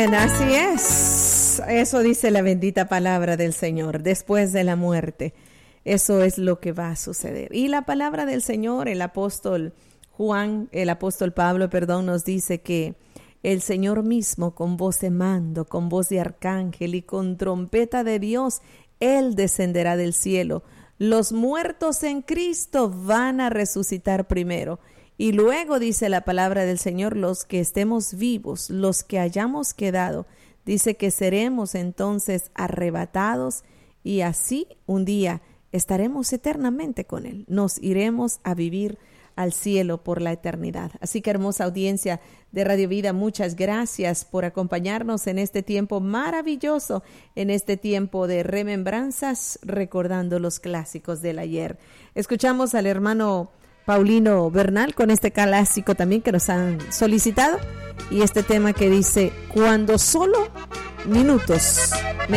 Amén, así es. Eso dice la bendita palabra del Señor. Después de la muerte, eso es lo que va a suceder. Y la palabra del Señor, el apóstol Pablo, nos dice que el Señor mismo, con voz de mando, con voz de arcángel y con trompeta de Dios, Él descenderá del cielo. Los muertos en Cristo van a resucitar primero. Y luego dice la palabra del Señor, los que estemos vivos, los que hayamos quedado, dice que seremos entonces arrebatados y así un día estaremos eternamente con Él. Nos iremos a vivir al cielo por la eternidad. Así que, hermosa audiencia de Radio Vida, muchas gracias por acompañarnos en este tiempo maravilloso, en este tiempo de remembranzas, recordando los clásicos del ayer. Escuchamos al hermano Paulino Bernal con este clásico también que nos han solicitado y este tema que dice: cuando solo minutos me